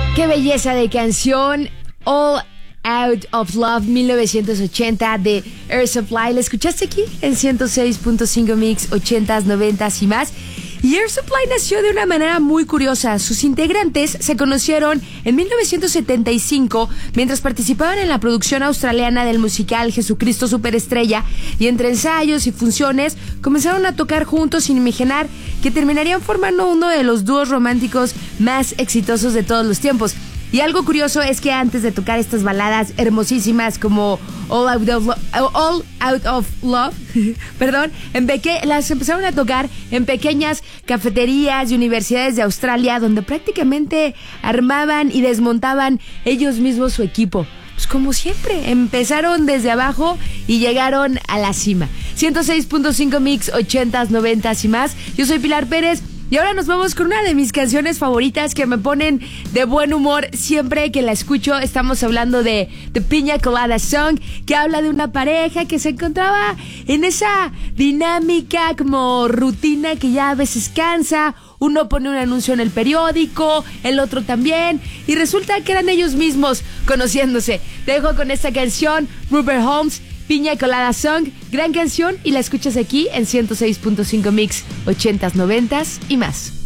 Qué belleza de canción. All Out of Love 1980 de Air Supply. ¿La escuchaste aquí? En 106.5 Mix 80s, 90s y más. Y Air Supply nació de una manera muy curiosa. Sus integrantes se conocieron en 1975 mientras participaban en la producción australiana del musical Jesucristo Superestrella, y entre ensayos y funciones comenzaron a tocar juntos sin imaginar que terminarían formando uno de los dúos románticos más exitosos de todos los tiempos. Y algo curioso es que antes de tocar estas baladas hermosísimas como All Out of Love, perdón, las empezaron a tocar en pequeñas cafeterías y universidades de Australia, donde prácticamente armaban y desmontaban ellos mismos su equipo. Pues como siempre, empezaron desde abajo y llegaron a la cima. 106.5 Mix 80s, 90s y más. Yo soy Pilar Pérez. Y ahora nos vamos con una de mis canciones favoritas que me ponen de buen humor siempre que la escucho. Estamos hablando de The Piña Colada Song, que habla de una pareja que se encontraba en esa dinámica como rutina que ya a veces cansa. Uno pone un anuncio en el periódico, el otro también, y resulta que eran ellos mismos conociéndose. Te dejo con esta canción, Rupert Holmes, Piña Colada Song, gran canción, y la escuchas aquí en 106.5 Mix 80s, 90s y más.